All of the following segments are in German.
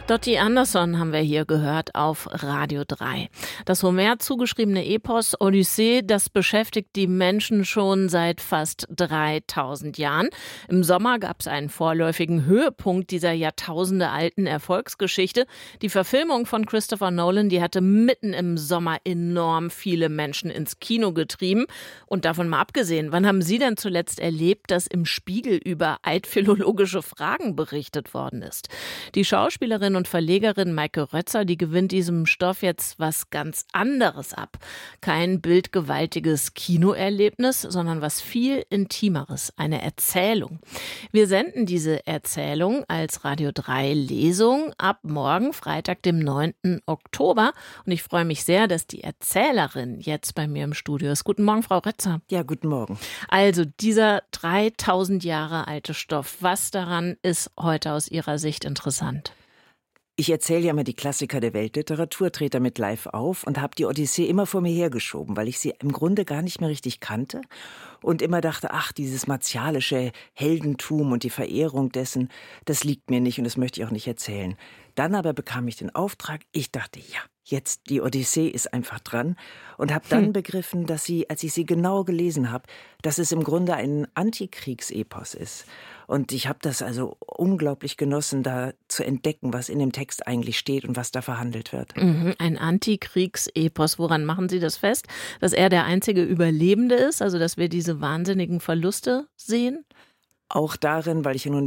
Dottie Anderson haben wir hier gehört auf Radio 3. Das Homer zugeschriebene Epos Odyssee, das beschäftigt die Menschen schon seit fast 3000 Jahren. Im Sommer gab es einen vorläufigen Höhepunkt dieser jahrtausendealten Erfolgsgeschichte. Die Verfilmung von Christopher Nolan, die hatte mitten im Sommer enorm viele Menschen ins Kino getrieben. Und davon mal abgesehen, wann haben Sie denn zuletzt erlebt, dass im Spiegel über altphilologische Fragen berichtet worden ist? Die Schauspielerin und Verlegerin Maike Rötzer, die gewinnt diesem Stoff jetzt was ganz anderes ab. Kein bildgewaltiges Kinoerlebnis, sondern was viel Intimeres, eine Erzählung. Wir senden diese Erzählung als Radio 3 Lesung ab morgen, Freitag, dem 9. Oktober. Und ich freue mich sehr, dass die Erzählerin jetzt bei mir im Studio ist. Guten Morgen, Frau Rötzer. Ja, guten Morgen. Also dieser 3000 Jahre alte Stoff, was daran ist heute aus Ihrer Sicht interessant? Ich erzähle ja immer die Klassiker der Weltliteratur, trete damit live auf und habe die Odyssee immer vor mir hergeschoben, weil ich sie im Grunde gar nicht mehr richtig kannte und immer dachte, ach, dieses martialische Heldentum und die Verehrung dessen, das liegt mir nicht und das möchte ich auch nicht erzählen. Dann aber bekam ich den Auftrag, ich dachte, ja, jetzt die Odyssee ist einfach dran und habe dann begriffen, dass sie, als ich sie genau gelesen habe, dass es im Grunde ein Antikriegsepos ist. Und ich habe das also unglaublich genossen, da zu entdecken, was in dem Text eigentlich steht und was da verhandelt wird. Ein Antikriegsepos. Woran machen Sie das fest? Dass er der einzige Überlebende ist, also dass wir diese wahnsinnigen Verluste sehen? Auch darin, weil ich ja nun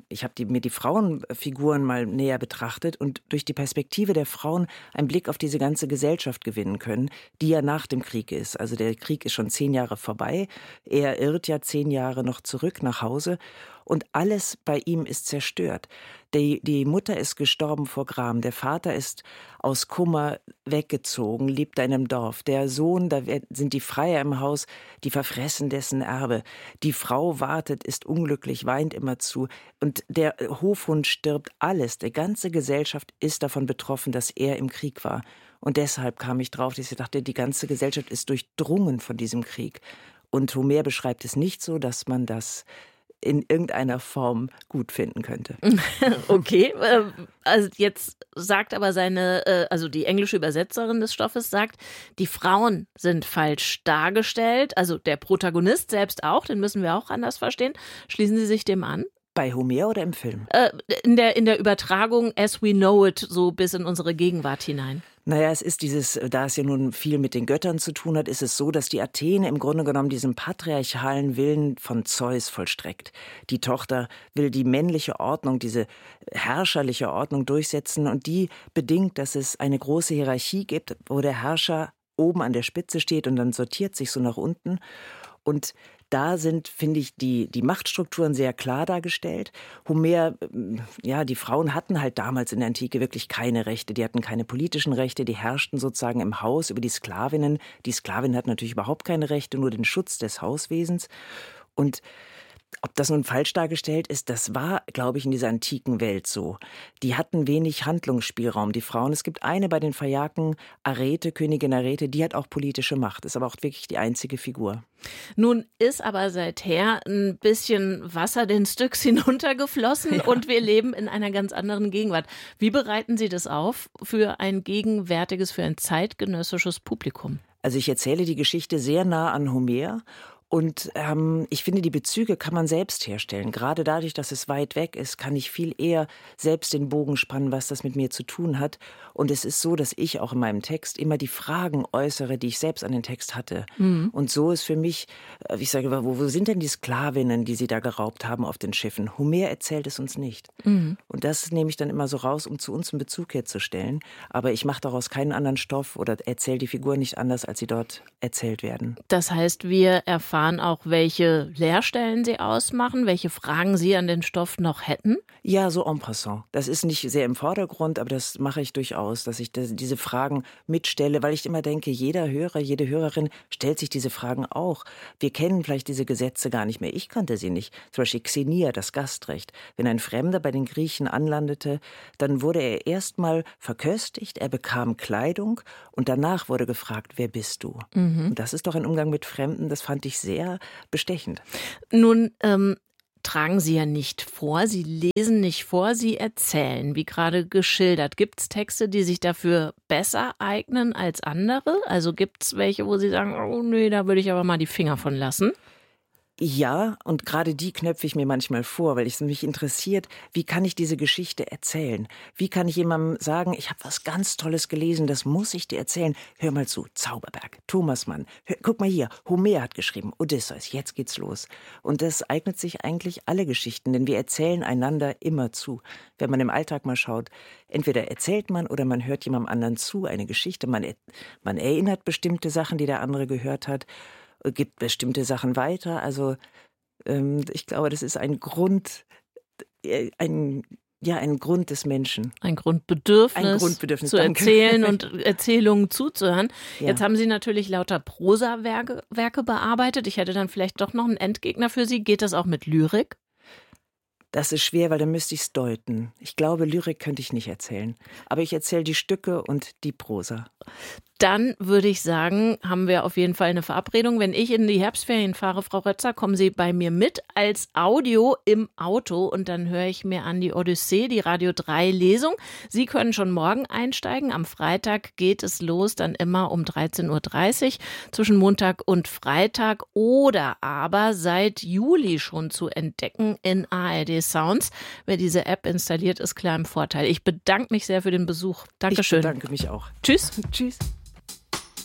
mir die Frauenfiguren mal näher betrachtet und durch die Perspektive der Frauen einen Blick auf diese ganze Gesellschaft gewinnen können, die ja nach dem Krieg ist. Also der Krieg ist schon 10 Jahre vorbei. Er irrt ja 10 Jahre noch zurück nach Hause. Und alles bei ihm ist zerstört. Die Mutter ist gestorben vor Gram, der Vater ist aus Kummer weggezogen, lebt in einem Dorf. Der Sohn, da sind die Freier im Haus, die verfressen dessen Erbe. Die Frau wartet, ist unglücklich, weint immerzu. Und der Hofhund stirbt, alles. Die ganze Gesellschaft ist davon betroffen, dass er im Krieg war. Und deshalb kam ich drauf, dass ich dachte, die ganze Gesellschaft ist durchdrungen von diesem Krieg. Und Homer beschreibt es nicht so, dass man das in irgendeiner Form gut finden könnte. Okay, also jetzt sagt aber also die englische Übersetzerin des Stoffes sagt, die Frauen sind falsch dargestellt, also der Protagonist selbst auch, den müssen wir auch anders verstehen. Schließen Sie sich dem an? Bei Homer oder im Film? In der Übertragung as we know it, so bis in unsere Gegenwart hinein. Naja, es ist da es ja nun viel mit den Göttern zu tun hat, ist es so, dass die Athene im Grunde genommen diesen patriarchalen Willen von Zeus vollstreckt. Die Tochter will die männliche Ordnung, diese herrscherliche Ordnung durchsetzen und die bedingt, dass es eine große Hierarchie gibt, wo der Herrscher oben an der Spitze steht und dann sortiert sich so nach unten. Und da sind, finde ich, die Machtstrukturen sehr klar dargestellt. Homer, ja, die Frauen hatten halt damals in der Antike wirklich keine Rechte. Die hatten keine politischen Rechte, die herrschten sozusagen im Haus über die Sklavinnen. Die Sklavin hat natürlich überhaupt keine Rechte, nur den Schutz des Hauswesens. Und ob das nun falsch dargestellt ist, das war, glaube ich, in dieser antiken Welt so. Die hatten wenig Handlungsspielraum, die Frauen. Es gibt eine bei den Phaiaken, Arete, Königin Arete, die hat auch politische Macht, ist aber auch wirklich die einzige Figur. Nun ist aber seither ein bisschen Wasser den Styx hinuntergeflossen, ja. Und wir leben in einer ganz anderen Gegenwart. Wie bereiten Sie das auf für ein gegenwärtiges, für ein zeitgenössisches Publikum? Also ich erzähle die Geschichte sehr nah an Homer. Und ich finde, die Bezüge kann man selbst herstellen. Gerade dadurch, dass es weit weg ist, kann ich viel eher selbst den Bogen spannen, was das mit mir zu tun hat. Und es ist so, dass ich auch in meinem Text immer die Fragen äußere, die ich selbst an den Text hatte. Mhm. Und so ist für mich, ich sage, wo sind denn die Sklavinnen, die sie da geraubt haben auf den Schiffen? Homer erzählt es uns nicht. Mhm. Und das nehme ich dann immer so raus, um zu uns einen Bezug herzustellen. Aber ich mache daraus keinen anderen Stoff oder erzähle die Figur nicht anders, als sie dort erzählt werden. Das heißt, wir erfahren auch, welche Leerstellen Sie ausmachen, welche Fragen Sie an den Stoff noch hätten? Ja, so en passant. Das ist nicht sehr im Vordergrund, aber das mache ich durchaus, dass ich diese Fragen mitstelle, weil ich immer denke, jeder Hörer, jede Hörerin stellt sich diese Fragen auch. Wir kennen vielleicht diese Gesetze gar nicht mehr. Ich kannte sie nicht. Zum Beispiel Xenia, das Gastrecht. Wenn ein Fremder bei den Griechen anlandete, dann wurde er erstmal verköstigt, er bekam Kleidung und danach wurde gefragt, wer bist du? Mhm. Und das ist doch ein Umgang mit Fremden, das fand ich sehr bestechend. Nun tragen Sie ja nicht vor, Sie lesen nicht vor, Sie erzählen, wie gerade geschildert. Gibt es Texte, die sich dafür besser eignen als andere? Also gibt es welche, wo Sie sagen, oh nee, da würde ich aber mal die Finger von lassen? Ja, und gerade die knöpfe ich mir manchmal vor, weil es mich interessiert, wie kann ich diese Geschichte erzählen? Wie kann ich jemandem sagen, ich habe was ganz Tolles gelesen, das muss ich dir erzählen. Hör mal zu, Zauberberg, Thomas Mann, guck mal hier, Homer hat geschrieben, Odysseus, jetzt geht's los. Und das eignet sich eigentlich alle Geschichten, denn wir erzählen einander immer zu. Wenn man im Alltag mal schaut, entweder erzählt man oder man hört jemandem anderen zu, eine Geschichte, man erinnert bestimmte Sachen, die der andere gehört hat, gibt bestimmte Sachen weiter. Also ich glaube, das ist ein Grund, ein Grund des Menschen. Ein Grundbedürfnis zu danke. erzählen und Erzählungen zuzuhören. Ja. Jetzt haben Sie natürlich lauter Prosa-Werke bearbeitet. Ich hätte dann vielleicht doch noch einen Endgegner für Sie. Geht das auch mit Lyrik? Das ist schwer, weil dann müsste ich es deuten. Ich glaube, Lyrik könnte ich nicht erzählen. Aber ich erzähle die Stücke und die Prosa. Dann würde ich sagen, haben wir auf jeden Fall eine Verabredung. Wenn ich in die Herbstferien fahre, Frau Rötzer, kommen Sie bei mir mit als Audio im Auto und dann höre ich mir an die Odyssee, die Radio 3 Lesung. Sie können schon morgen einsteigen. Am Freitag geht es los, dann immer um 13.30 Uhr zwischen Montag und Freitag oder aber seit Juli schon zu entdecken in ARD Sounds. Wer diese App installiert, ist klar im Vorteil. Ich bedanke mich sehr für den Besuch. Dankeschön. Ich bedanke mich auch. Tschüss. Tschüss.